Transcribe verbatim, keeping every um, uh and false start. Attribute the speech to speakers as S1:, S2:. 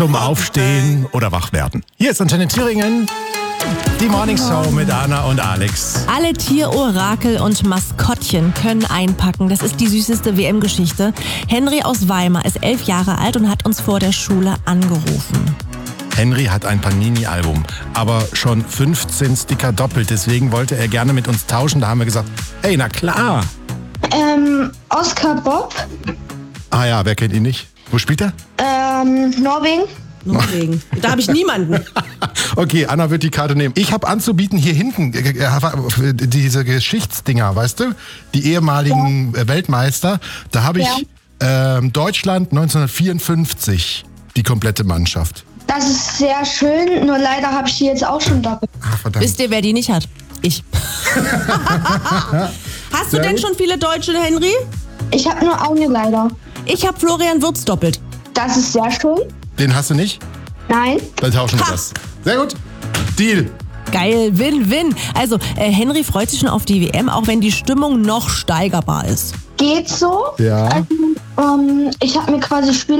S1: Zum Aufstehen oder wach werden. Hier ist Antenne Thüringen, die Morning Show mit Anna und Alex.
S2: Alle Tierorakel und Maskottchen können einpacken. Das ist die süßeste W M-Geschichte. Henry aus Weimar ist elf Jahre alt und hat uns vor der Schule angerufen.
S1: Henry hat ein Panini-Album, aber schon fünfzehn Sticker doppelt. Deswegen wollte er gerne mit uns tauschen. Da haben wir gesagt, hey, na klar.
S3: Ähm, Oscar Bob.
S1: Ah ja, wer kennt ihn nicht? Wo spielt er?
S3: Ähm, Norwegen.
S2: Norwegen. Da habe ich niemanden.
S1: Okay, Anna wird die Karte nehmen. Ich habe anzubieten hier hinten äh, äh, diese Geschichtsdinger, weißt du? Die ehemaligen ja. Weltmeister. Da habe ich ja. ähm, Deutschland neunzehnhundertvierundfünfzig, die komplette Mannschaft.
S3: Das ist sehr schön, nur leider habe ich die jetzt auch schon doppelt.
S1: Ach, verdammt.
S2: Wisst ihr, wer die nicht hat? Ich. Hast du
S1: Sehr
S2: denn
S1: gut.
S2: schon viele Deutsche, Henry?
S3: Ich habe nur eine leider.
S2: Ich habe Florian Wirtz doppelt.
S3: Das ist sehr schön.
S1: Den hast du nicht?
S3: Nein.
S1: Dann tauschen wir
S2: Ha.
S1: das. Sehr gut. Deal.
S2: Geil, Win-Win. Also, äh, Henry freut sich schon auf die W M, auch wenn die Stimmung noch steigerbar ist.
S3: Geht so.
S1: Ja.
S3: Also, ähm, ich habe mir quasi Spiele